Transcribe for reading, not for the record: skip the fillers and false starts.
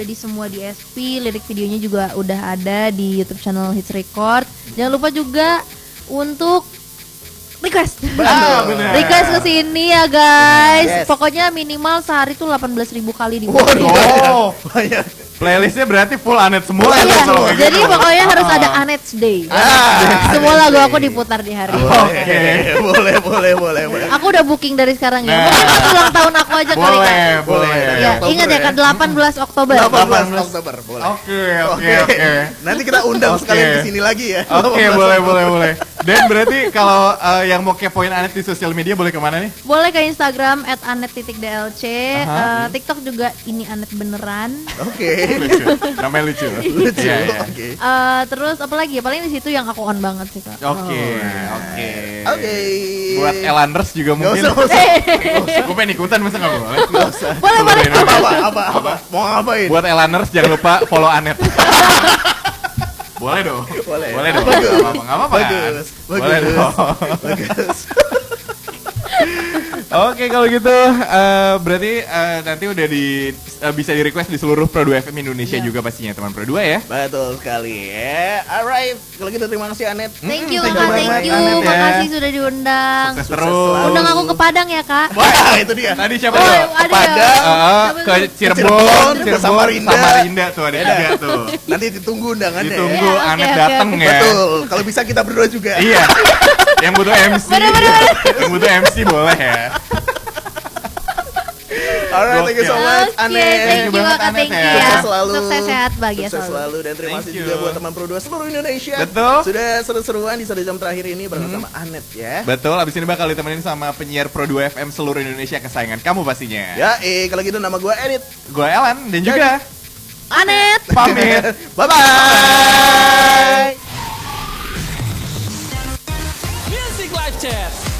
Jadi semua di SP, lirik videonya juga udah ada di YouTube channel Hits Record. Jangan lupa juga untuk request. Benar. Request ke sini ya guys. Yes. Pokoknya minimal sehari tuh 18.000 kali di Oh, Banyak. playlistnya berarti full Anet semua ya. Iya, kalau kayak jadi gitu. pokoknya harus ada Anet's Day. Semua lagu aku diputar di hari itu. Oke. Boleh. Aku udah booking dari sekarang ya. Nah. Mungkin pas ulang tahun aku aja kali Boleh, kan. boleh. Ya, Oktober ingat ya kan 18 Oktober. 18 Oktober, boleh. Oke. Nanti kita undang Oke. sekalian di sini lagi ya. Oke, boleh. Dan berarti kalau yang mau kepoin Anet di sosial media boleh kemana nih? Boleh ke Instagram @anet_dlc, Aha. TikTok juga ini Anet beneran. Oke. Lucu. Namanya lucu. Lucu. Iya, iya. Oke. Terus apa lagi? Paling di situ yang aku on banget sih kak. Oke. Oke. Buat Elanders juga Nggak mungkin. usah. Gue pengen ikutan masa nggak boleh? Boleh. Apa? Mau ngapain? Buat Elanders jangan lupa follow Anet. Boleh dong. Boleh. dong. Bagus. Nggak apa-apa kan? Bagus. Boleh dong. Bagus. Oke kalau gitu berarti nanti udah bisa di request di seluruh Pro 2 FM Indonesia Iya. juga pastinya teman Pro 2 ya. Betul sekali ya. Alright, kalau gitu terima kasih Anet. Thank you Thank you kak, banget, thank you. Anet, ya. Makasih sudah diundang. Sukses Sukses terus. selalu. Undang aku ke Padang ya kak. Wah, itu dia. Tadi siapa Oh, tuh? ada Padang, ya. Ke Cirebon, Cirebon, ke Samarinda. Samarinda. Tuh ada 3 tuh. Nanti ditunggu undangannya. Ditunggu Ya, oke, Anet oke, dateng oke. ya. Betul. Kalau bisa kita berdua juga. Iya. Yang butuh MC. Yang butuh MC boleh ya. Alright, thank you so much, Oke, Anet. thank you banget, kak, Anet, thank you ya. ya. Sukses selalu. Sukses sehat, bahagia Sukses selalu. selalu dan terima Thank kasih you. juga buat teman Pro 2 seluruh Indonesia. Betul. Sudah seru-seruan di 1 jam terakhir ini bareng sama Anet ya. Betul, abis ini bakal ditemenin sama penyiar Pro 2 FM seluruh Indonesia kesayangan kamu pastinya. Ya, kalau gitu nama gue Edit. Gue Elan dan juga Anet. pamit. Bye-bye. Music Live Chat.